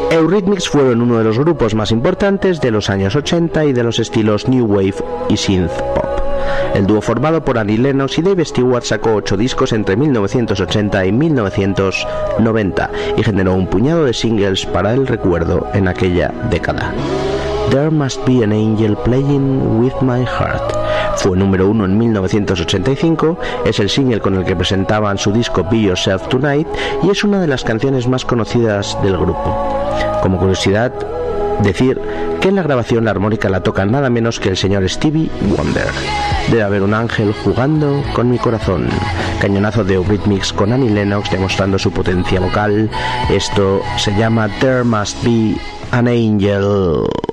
Eurythmics fueron uno de los grupos más importantes de los años 80 y de los estilos New Wave y Synth Pop. El dúo formado por Annie Lennox y Dave Stewart sacó 8 discos entre 1980 y 1990 y generó un puñado de singles para el recuerdo en aquella década. There Must Be an Angel Playing With My Heart fue número 1 en 1985, es el single con el que presentaban su disco Be Yourself Tonight y es una de las canciones más conocidas del grupo. Como curiosidad, decir que en la grabación la armónica la toca nada menos que el señor Stevie Wonder. Debe haber un ángel jugando con mi corazón. Cañonazo de Eurythmics con Annie Lennox demostrando su potencia vocal. Esto se llama There Must Be an Angel.